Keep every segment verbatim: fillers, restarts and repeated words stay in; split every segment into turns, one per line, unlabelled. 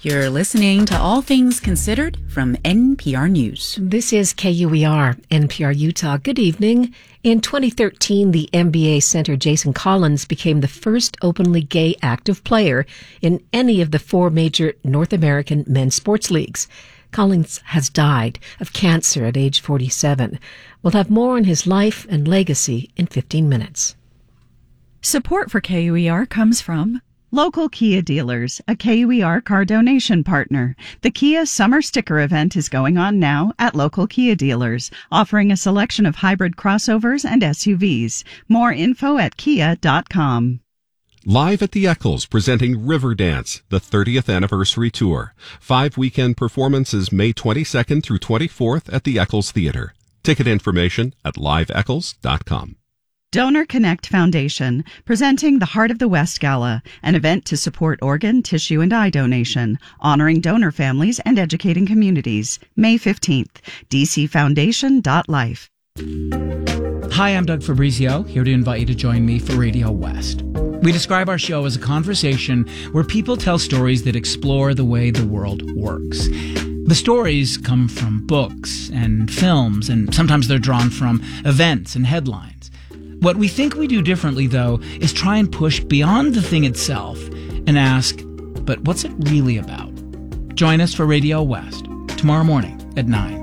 You're listening to All Things Considered from N P R News.
This is K U E R, N P R Utah. Good evening. In twenty thirteen, the N B A center Jason Collins became the first openly gay active player in any of the four major North American men's sports leagues. Collins has died of cancer at age forty-seven. We'll have more on his life and legacy in fifteen minutes.
Support for K U E R comes from
Local Kia dealers, a K U E R car donation partner. The Kia Summer Sticker Event is going on now at local Kia dealers, offering a selection of hybrid crossovers and S U Vs. More info at kia dot com.
Live at the Eccles, presenting Riverdance, the thirtieth anniversary tour. Five weekend performances May twenty-second through twenty-fourth at the Eccles Theater. Ticket information at live eccles dot com.
Donor Connect Foundation, presenting the Heart of the West Gala, an event to support organ, tissue, and eye donation, honoring donor families and educating communities. May fifteenth, d c foundation dot life.
Hi, I'm Doug Fabrizio, here to invite you to join me for Radio West. We describe our show as a conversation where people tell stories that explore the way the world works. The stories come from books and films, and sometimes they're drawn from events and headlines. What we think we do differently, though, is try and push beyond the thing itself and ask, but what's it really about? Join us for Radio West tomorrow morning at nine.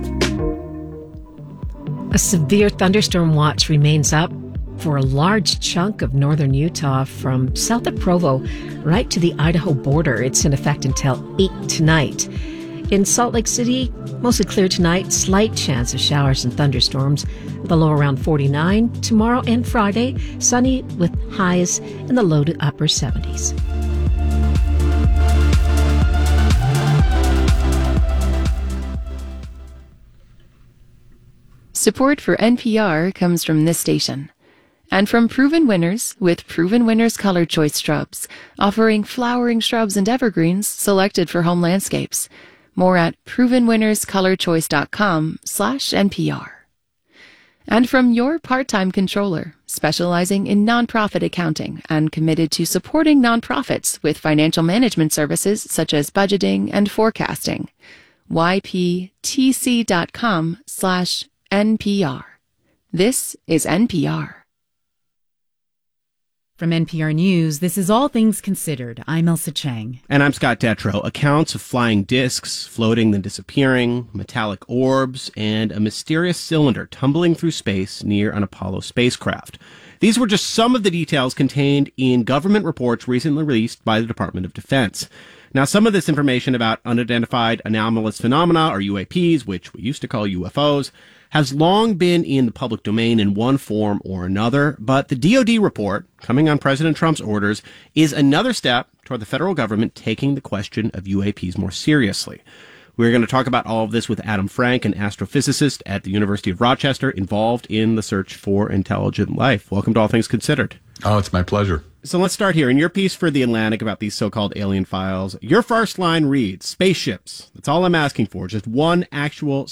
A severe thunderstorm watch remains up for a large chunk of northern Utah from south of Provo right to the Idaho border. It's in effect until eight tonight. In Salt Lake City, mostly clear tonight, slight chance of showers and thunderstorms, the low around forty-nine. Tomorrow and Friday, sunny with highs in the low to upper seventies.
Support for N P R comes from this station and from Proven Winners with Proven Winners Color Choice Shrubs, offering flowering shrubs and evergreens selected for home landscapes. More at proven winners color choice dot com slash N P R. And from Your Part-Time Controller, specializing in nonprofit accounting and committed to supporting nonprofits with financial management services such as budgeting and forecasting. Y P T C dot com slash N P R. This is N P R.
From N P R News, this is All Things Considered. I'm Elsa Chang.
And I'm Scott Detrow. Accounts of flying discs, floating then disappearing, metallic orbs, and a mysterious cylinder tumbling through space near an Apollo spacecraft. These were just some of the details contained in government reports recently released by the Department of Defense. Now, some of this information about unidentified anomalous phenomena, or U A Ps, which we used to call U F Os, has long been in the public domain in one form or another, but the D O D report, coming on President Trump's orders, is another step toward the federal government taking the question of U A Ps more seriously. We're going to talk about all of this with Adam Frank, an astrophysicist at the University of Rochester, involved in the search for intelligent life. Welcome to All Things Considered.
Oh, it's my pleasure.
So let's start here. In your piece for The Atlantic about these so-called alien files, your first line reads, spaceships. That's all I'm asking for, just one actual